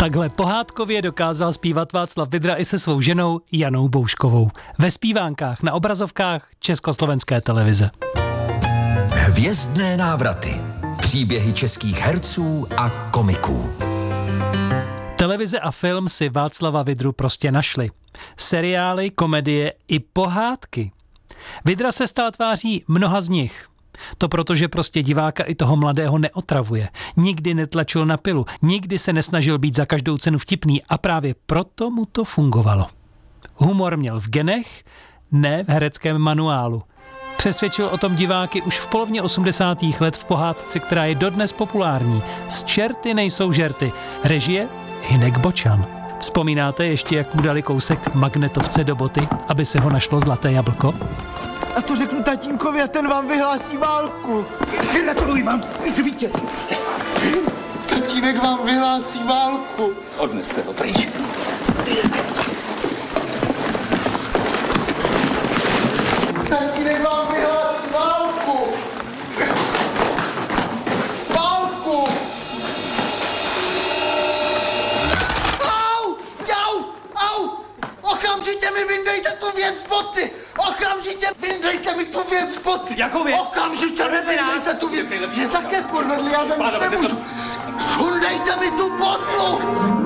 Takhle pohádkově dokázal zpívat Václav Vydra i se svou ženou Janou Bouškovou. Ve zpívánkách na obrazovkách Československé televize. Hvězdné návraty. Příběhy českých herců a komiků. Televize a film si Václava Vydru prostě našli. Seriály, komedie i pohádky. Vydra se stal tváří mnoha z nich. To proto, že prostě diváka i toho mladého neotravuje. Nikdy netlačil na pilu, nikdy se nesnažil být za každou cenu vtipný a právě proto mu to fungovalo. Humor měl v genech, ne v hereckém manuálu. Přesvědčil o tom diváky už v polovině 80. let v pohádce, která je dodnes populární. Z Čerty nejsou žerty. Režie Hynek Bočan. Vzpomínáte ještě, jak mu dali kousek magnetovce do boty, aby se ho našlo zlaté jablko? A to řeknu tatínkovi a ten vám vyhlásí válku. Gratuluji vám, zvítězil jste. Tatínek vám vyhlásí válku. Odneste ho pryč. Tatínek vám vyhlásí válku. Válku. Au, au. Okamžitě mi vyndejte tu věc z boty. Okamžitě vyndejte mi tu věc z boty. Jakou věc? Okamžitě mi vyndejte tu věc. Mě také podvedli, já za nic nemůžu. Sundejte mi tu botu.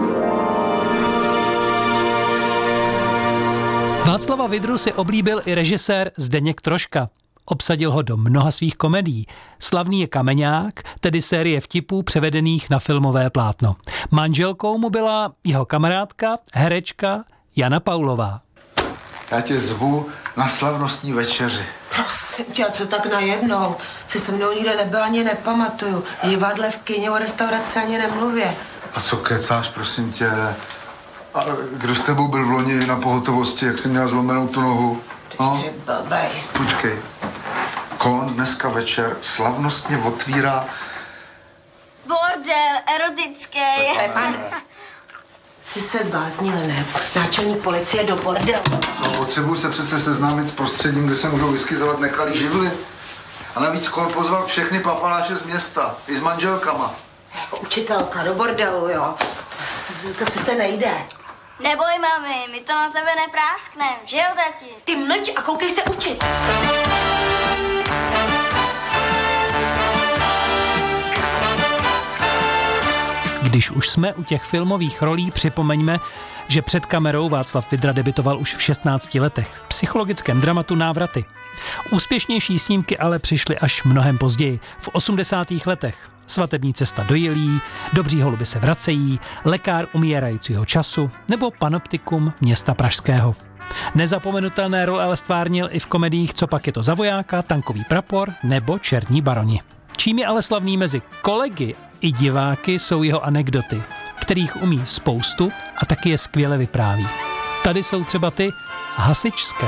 Václava Vydru si oblíbil i režisér Zdeněk Troška. Obsadil ho do mnoha svých komedií. Slavný je Kameňák, tedy série vtipů převedených na filmové plátno. Manželkou mu byla jeho kamarádka, herečka Jana Paulová. Já tě zvu na slavnostní večeři. Prosím tě, a co tak najednou? Si se mnou nikde nebyla, ani nepamatuju. Divadle, v kyně, o restauraci ani nemluvě. A co kecáš, prosím tě? A kdo s tebou byl v loni na pohotovosti, jak jsi měla zlomenou tu nohu? Ty jsi blbej. Počkej. Kon dneska večer slavnostně otvírá... Bordel, erotický. Jsi se zbláznil, ne? Náčelník policie do bordelu. Co, potřebuji se přece seznámit s prostředím, kde se můžou vyskytovat nekalý živly. A navíc Kon pozval všechny papaláše z města, i s manželkama. Jako učitelka do bordelu, jo? To přece nejde. Neboj, mami, my to na tebe neprásknem, že jo, tati? Ty mlč a koukej se učit. Když už jsme u těch filmových rolí, připomeňme, že před kamerou Václav Vydra debitoval už v 16 letech v psychologickém dramatu Návraty. Úspěšnější snímky ale přišly až mnohem později, v 80. letech. Svatební cesta do Jilí, Dobří holuby se vracejí, Lekár umírajícího času nebo Panoptikum města pražského. Nezapomenutelné role ale stvárnil i v komediích Co pak je to za vojáka, Tankový prapor nebo Černí baroni. Čím je ale slavný mezi kolegy i diváky jsou jeho anekdoty, kterých umí spoustu a taky je skvěle vypráví. Tady jsou třeba ty hasičské.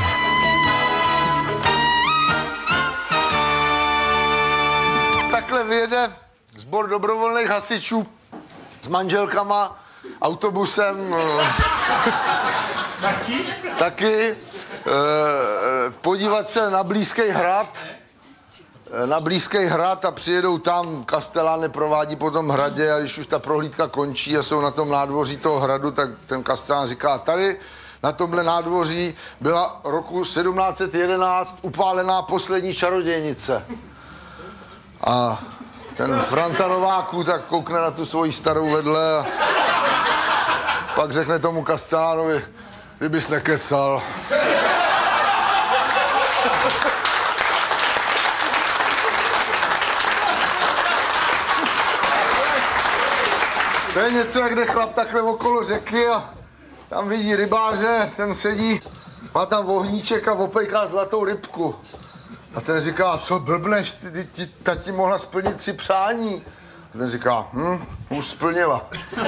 Takhle vyjede sbor dobrovolných hasičů s manželkama, autobusem. Taky. Podívat se na blízký hrad a přijedou tam, Kastelán provádí po tom hradě a když už ta prohlídka končí a jsou na tom nádvoří toho hradu, tak ten Kastelán říká, tady na tomhle nádvoří byla roku 1711 upálená poslední čarodějnice. A ten Franta Nováků tak koukne na tu svoji starou vedle a pak řekne tomu Kastelánovi, kdybys nekecal. To je něco, jak jde chlap takhle okolo řeky a tam vidí rybáře, ten sedí, má tam vohníček a opejká zlatou rybku. A ten říká, co blbneš, ta ti mohla splnit 3 přání. A ten říká, už splnila.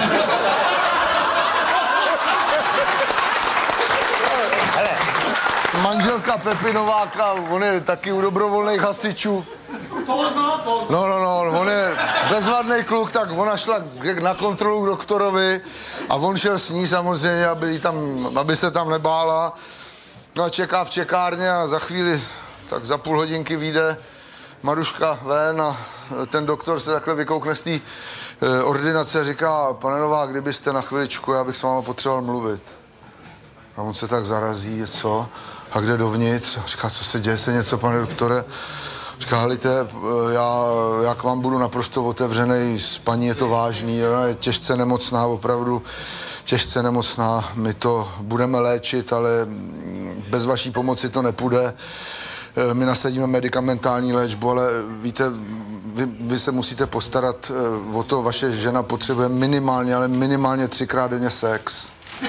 Manželka Pepi Nováka, on je taky u dobrovolných hasičů. No, on je bezvadný kluk, tak ona šla na kontrolu k doktorovi a on šel s ní samozřejmě, aby se tam nebála. No a čeká v čekárně a za chvíli, tak za půl hodinky vyjde Maruška ven a ten doktor se takhle vykoukne z té ordinace, říká, pane Novák, kdybyste na chviličku, já bych s váma potřeboval mluvit. A on se tak zarazí, co? A kde dovnitř? A říká, co se děje, se něco, pane doktore? Říká, helejte, já k vám budu naprosto otevřenej, s paní je to vážný, ona je těžce nemocná, opravdu těžce nemocná, my to budeme léčit, ale bez vaší pomoci to nepůjde. My nasadíme medicamentální léčbu, ale víte, vy se musíte postarat o to, vaše žena potřebuje minimálně, ale minimálně 3krát denně sex.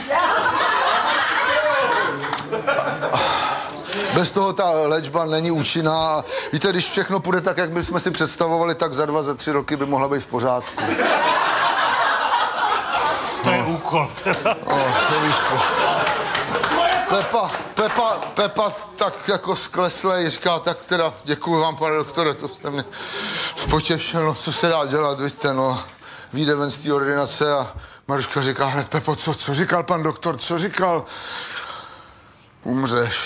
Bez toho ta léčba není účinná. Víte, když všechno půjde tak, jak bychom si představovali, tak za 2, za 3 roky by mohla být v pořádku. To je úkol. To víš Pepa tak jako skleslej, říká, tak teda děkuji vám, pane doktore, to jste mě potěšil, no, co se dá dělat, víte, no. Vyjde ven z té ordinace a Maruška říká hned, Pepo, co říkal pan doktor, co říkal? Umřeš.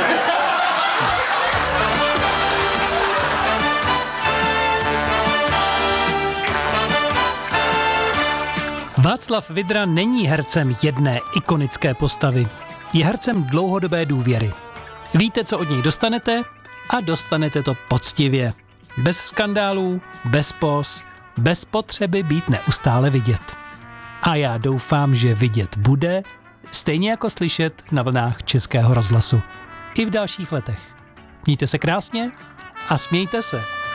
Václav Vydra není hercem jedné ikonické postavy. Je hercem dlouhodobé důvěry. Víte, co od něj dostanete a dostanete to poctivě. Bez skandálů, bez póz, bez potřeby být neustále vidět. A já doufám, že vidět bude, stejně jako slyšet na vlnách Českého rozhlasu. I v dalších letech. Mějte se krásně a smějte se.